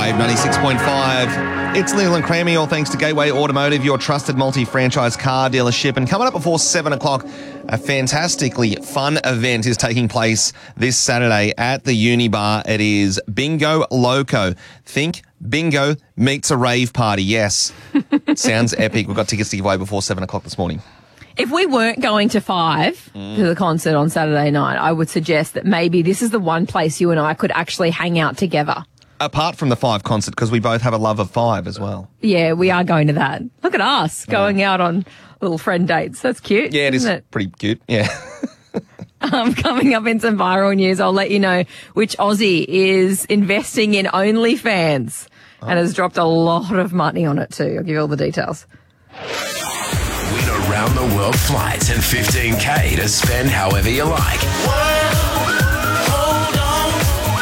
Wave 96.5. It's Lil and Crammy, all thanks to Gateway Automotive, your trusted multi-franchise car dealership. And coming up before 7 o'clock, a fantastically fun event is taking place this Saturday at the Unibar. It is Bingo Loco. Think bingo meets a rave party. Yes. Sounds epic. We've got tickets to give away before 7 o'clock this morning. If we weren't going to Five to the concert on Saturday night, I would suggest that maybe this is the one place you and I could actually hang out together. Apart from the Five concert, because we both have a love of Five as well. Yeah, we are going to that. Look at us going out on little friend dates. That's cute. Yeah, isn't it? Pretty cute. Yeah. Coming up in some viral news, I'll let you know which Aussie is investing in OnlyFans and has dropped a lot of money on it too. I'll give you all the details. Win around the world flights and $15,000 to spend however you like. Hold on,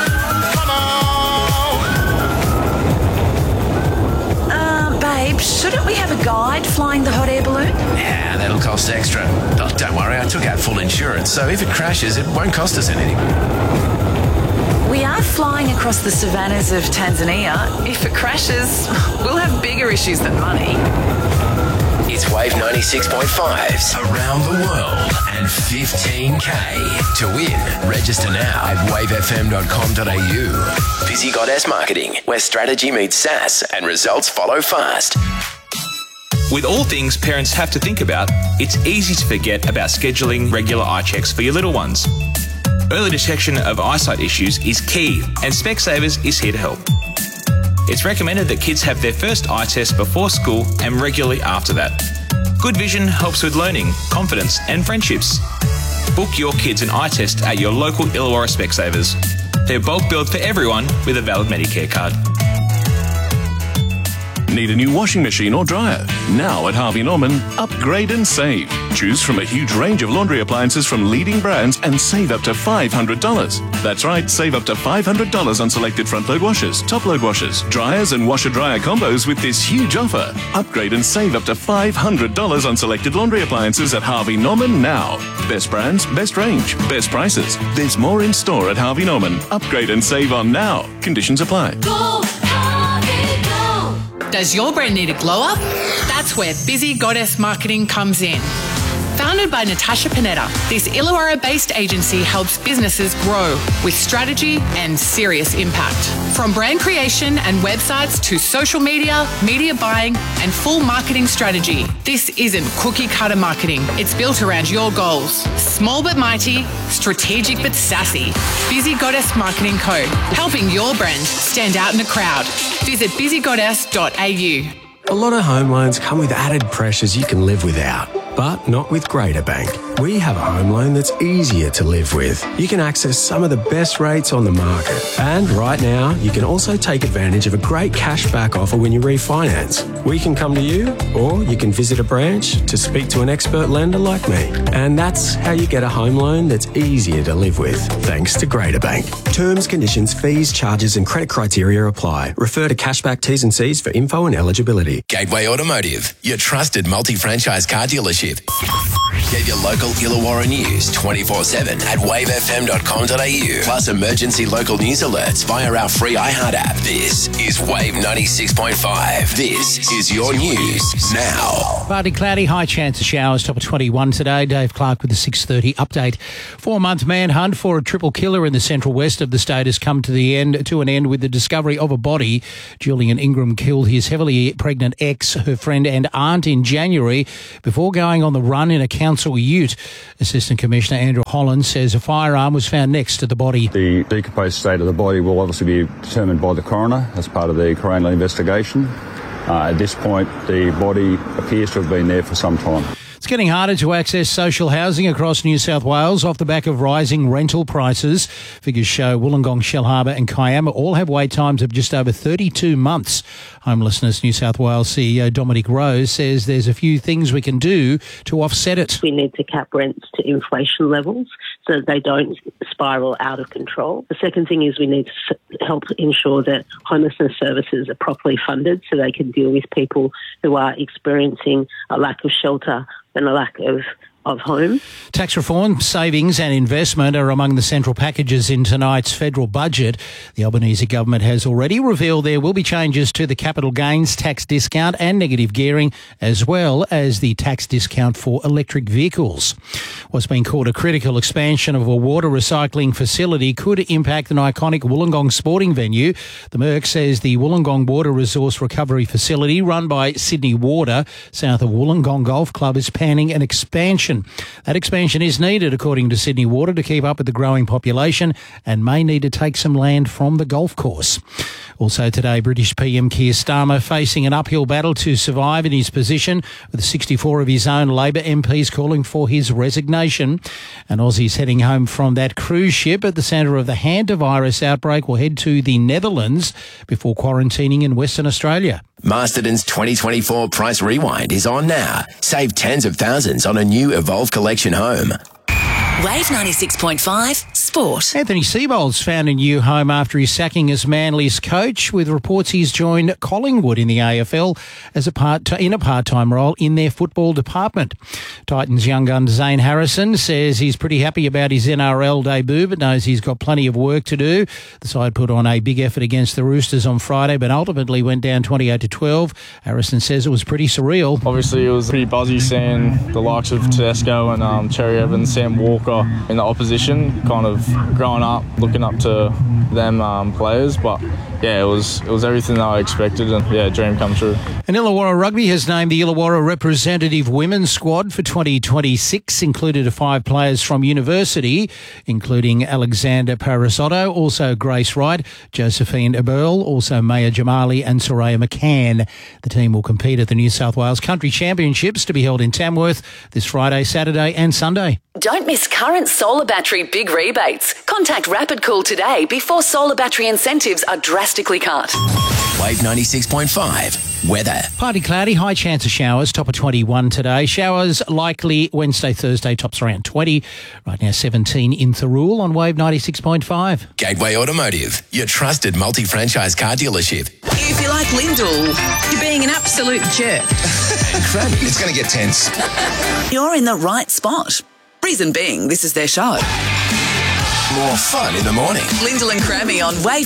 come on. Babe, shouldn't we have a guide flying the hot air balloon? Yeah, that'll cost extra. Oh, don't worry, I took out full insurance, so if it crashes, it won't cost us anything. We are flying across the savannas of Tanzania. If it crashes, we'll have bigger issues than money. It's Wave 96.5's Around the World and $15,000 to win. Register now at wavefm.com.au. Busy Goddess Marketing, where strategy meets sass and results follow fast. With all things parents have to think about, it's easy to forget about scheduling regular eye checks for your little ones. Early detection of eyesight issues is key, and Specsavers is here to help. It's recommended that kids have their first eye test before school and regularly after that. Good vision helps with learning, confidence and friendships. Book your kids an eye test at your local Illawarra Specsavers. They're bulk billed for everyone with a valid Medicare card. Need a new washing machine or dryer? Now at Harvey Norman, upgrade and save. Choose from a huge range of laundry appliances from leading brands and save up to $500. That's right, save up to $500 on selected front-load washers, top-load washers, dryers and washer-dryer combos with this huge offer. Upgrade and save up to $500 on selected laundry appliances at Harvey Norman now. Best brands, best range, best prices. There's more in store at Harvey Norman. Upgrade and save on now. Conditions apply. Go, Harvey, go. Does your brand need a glow up? That's where Busy Goddess Marketing comes in. Founded by Natasha Panetta, this Illawarra-based agency helps businesses grow with strategy and serious impact. From brand creation and websites to social media, media buying and full marketing strategy, this isn't cookie-cutter marketing. It's built around your goals. Small but mighty, strategic but sassy. Busy Goddess Marketing Co. Helping your brand stand out in a crowd. Visit busygoddess.au. A lot of home loans come with added pressures you can live without, but not with Greater Bank. We have a home loan that's easier to live with. You can access some of the best rates on the market. And right now, you can also take advantage of a great cashback offer when you refinance. We can come to you, or you can visit a branch to speak to an expert lender like me. And that's how you get a home loan that's easier to live with, thanks to Greater Bank. Terms, conditions, fees, charges and credit criteria apply. Refer to cashback T's and C's for info and eligibility. Gateway Automotive, your trusted multi-franchise car dealership. Get your local Illawarra news 24/7 at wavefm.com.au. Plus emergency local news alerts via our free iHeart app. This is Wave 96.5. This is your news now. Partly cloudy, high chance of showers, top of 21 today. Dave Clark with the 6:30 update. 4-month manhunt for a triple killer in the central west of the state has come to an end with the discovery of a body. Julian Ingram killed his heavily pregnant ex, her friend and aunt in January before going on the run in a council ute. Assistant Commissioner Andrew Holland says a firearm was found next to the body. The decomposed state of the body will obviously be determined by the coroner as part of the coronial investigation. At this point, the body appears to have been there for some time. It's getting harder to access social housing across New South Wales off the back of rising rental prices. Figures show Wollongong, Shellharbour and Kiama all have wait times of just over 32 months. Homelessness New South Wales CEO Dominic Rose says there's a few things we can do to offset it. We need to cap rents to inflation levels so that they don't spiral out of control. The second thing is we need to help ensure that homelessness services are properly funded so they can deal with people who are experiencing a lack of shelter and a lack of of home. Tax reform, savings and investment are among the central packages in tonight's federal budget. The Albanese government has already revealed there will be changes to the capital gains tax discount and negative gearing, as well as the tax discount for electric vehicles. What's been called a critical expansion of a water recycling facility could impact an iconic Wollongong sporting venue. The Merc says the Wollongong Water Resource Recovery Facility, run by Sydney Water, south of Wollongong Golf Club, is planning an expansion. That expansion is needed, according to Sydney Water, to keep up with the growing population and may need to take some land from the golf course. Also today, British PM Keir Starmer facing an uphill battle to survive in his position, with 64 of his own Labor MPs calling for his resignation. And Aussies heading home from that cruise ship at the centre of the hantavirus outbreak will head to the Netherlands before quarantining in Western Australia. Masterton's 2024 Price Rewind is on now. Save tens of thousands on a new Evolve Collection home. Wave 96.5 Sport. Anthony Seibold's found a new home after his sacking as Manly's coach, with reports he's joined Collingwood in the AFL as in a part-time role in their football department. Titans young gun Zane Harrison says he's pretty happy about his NRL debut, but knows he's got plenty of work to do. The side put on a big effort against the Roosters on Friday, but ultimately went down 28-12. Harrison says it was pretty surreal. Obviously, it was pretty buzzy seeing the likes of Tedesco and Cherry Evans, Sam Walker in the opposition, kind of growing up, looking up to them players. But yeah, it was everything that I expected, and yeah, dream come true. And Illawarra Rugby has named the Illawarra representative women's squad for 2026, included 5 players from university, including Alexander Parasotto, also Grace Wright, Josephine Eberl, also Maya Jamali and Soraya McCann. The team will compete at the New South Wales Country Championships to be held in Tamworth this Friday, Saturday and Sunday. Don't miss current solar battery big rebates. Contact Rapid Cool today before solar battery incentives are drastically cut. Wave 96.5 weather. Partly cloudy, high chance of showers, top of 21 today. Showers likely Wednesday, Thursday, tops around 20. Right now 17 in Thirroul on Wave 96.5. Gateway Automotive, your trusted multi-franchise car dealership. If you like Lyndall, you're being an absolute jerk. It's going to get tense. You're in the right spot. Reason being, this is their show. More fun in the morning. Lyndall and Crammy on Wave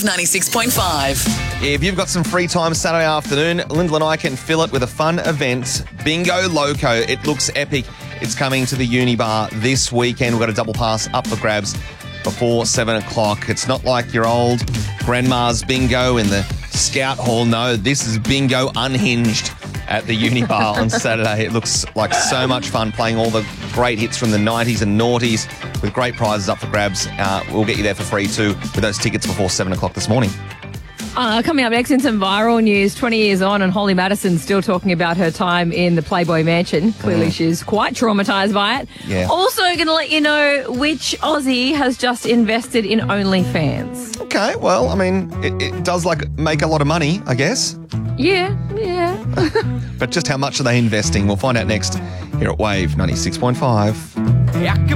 96.5. If you've got some free time Saturday afternoon, Lyndall and I can fill it with a fun event, Bingo Loco. It looks epic. It's coming to the Unibar this weekend. We've got a double pass up for grabs before 7 o'clock. It's not like your old grandma's bingo in the Scout Hall. No, this is Bingo unhinged at the Unibar on Saturday. It looks like so much fun, playing all the great hits from the 90s and noughties with great prizes up for grabs. We'll get you there for free too with those tickets before 7 o'clock this morning. Coming up next in some viral news, 20 years on and Holly Madison's still talking about her time in the Playboy Mansion. Clearly she's quite traumatised by it. Yeah. Also going to let you know which Aussie has just invested in OnlyFans. Okay, well, I mean, it does make a lot of money, I guess. Yeah. But just how much are they investing? We'll find out next here at Wave 96.5.